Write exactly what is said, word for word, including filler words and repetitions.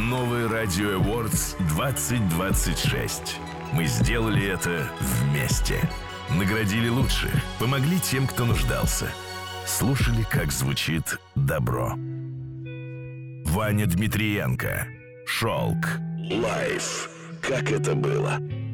Новый Радио Awards двадцать двадцать шесть. Мы сделали это вместе. Наградили лучших, помогли тем, кто нуждался. Слушали, как звучит добро. Ваня Дмитриенко. «Шелк». Лайф. Как это было?